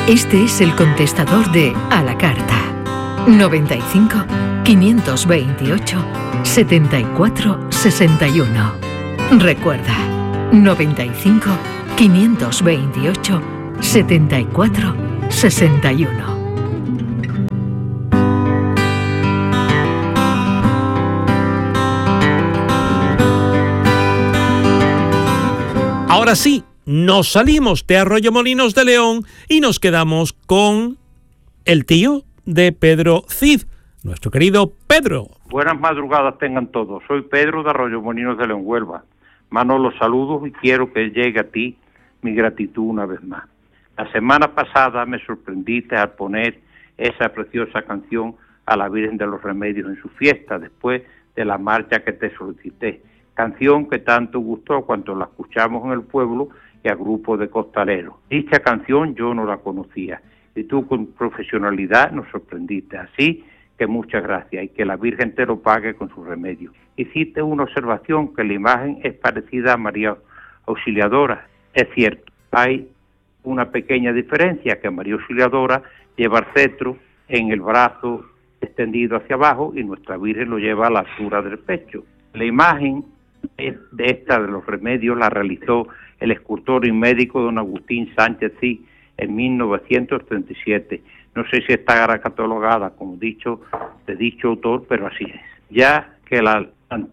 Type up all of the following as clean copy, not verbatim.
Este es el contestador de A la Carta. 95 528 74 61. Recuerda, 95 528 74 61. Ahora sí, nos salimos de Arroyomolinos de León y nos quedamos con el tío de Pedro Cid, nuestro querido Pedro. Buenas madrugadas tengan todos. Soy Pedro de Arroyomolinos de León, Huelva. Manolo, saludos y quiero que llegue a ti mi gratitud una vez más. La semana pasada me sorprendiste al poner esa preciosa canción a la Virgen de los Remedios en su fiesta, después de la marcha que te solicité. Canción que tanto gustó cuando la escuchamos en el pueblo y a grupos de costaleros. Dicha canción yo no la conocía y tú con profesionalidad nos sorprendiste. Así que muchas gracias y que la Virgen te lo pague con su remedio. Hiciste una observación que la imagen es parecida a María Auxiliadora. Es cierto, hay una pequeña diferencia, que María Auxiliadora lleva el cetro en el brazo extendido hacia abajo y nuestra Virgen lo lleva a la altura del pecho. La imagen de esta de los remedios la realizó el escultor y médico don Agustín Sánchez Cid en 1937. No sé si está catalogada como dicho de dicho autor, pero así es. Ya que la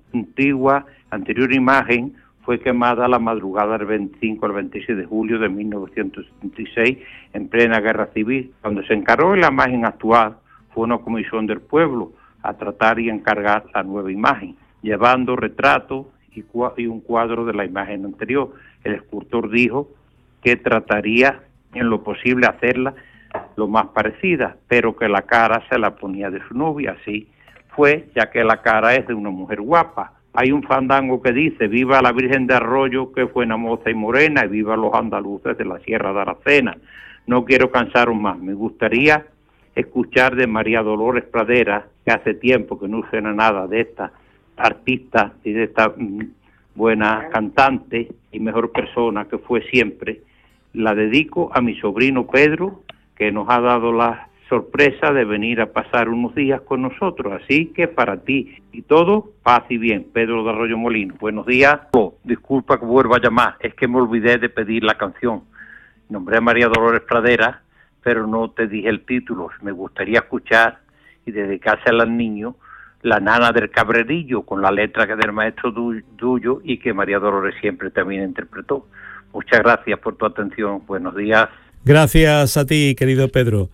anterior imagen fue quemada la madrugada del 25 al 26 de julio de 1976 en plena guerra civil. Cuando se encargó la imagen actual fue una comisión del pueblo a tratar y encargar la nueva imagen, llevando retratos y un cuadro de la imagen anterior. El escultor dijo que trataría en lo posible hacerla lo más parecida, pero que la cara se la ponía de su novia. Así fue, ya que la cara es de una mujer guapa. Hay un fandango que dice: viva la Virgen de Arroyo, que fue una moza y morena, y viva los andaluces de la Sierra de Aracena. No quiero cansaros más, me gustaría escuchar de María Dolores Pradera, que hace tiempo que no suena nada de esta artista y de esta buena cantante y mejor persona que fue siempre. La dedico a mi sobrino Pedro, que nos ha dado la sorpresa de venir a pasar unos días con nosotros, así que para ti y todo, paz y bien. Pedro de Arroyomolinos, buenos días. Disculpa que vuelva a llamar, es que me olvidé de pedir la canción. Nombré a María Dolores Pradera, pero no te dije el título. Me gustaría escuchar y dedicársela al niño La Nana del Cabrerillo, con la letra que del maestro tuyo y que María Dolores siempre también interpretó. Muchas gracias por tu atención. Buenos días. Gracias a ti, querido Pedro.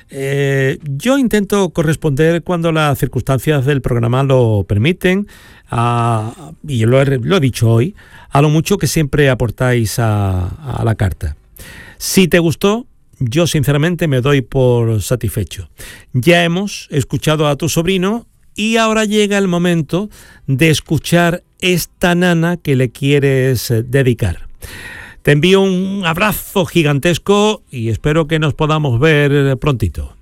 Yo intento corresponder cuando las circunstancias del programa lo permiten, y lo he dicho hoy, a lo mucho que siempre aportáis a la carta. Si te gustó, yo sinceramente me doy por satisfecho. Ya hemos escuchado a tu sobrino y ahora llega el momento de escuchar esta nana que le quieres dedicar. Te envío un abrazo gigantesco y espero que nos podamos ver prontito.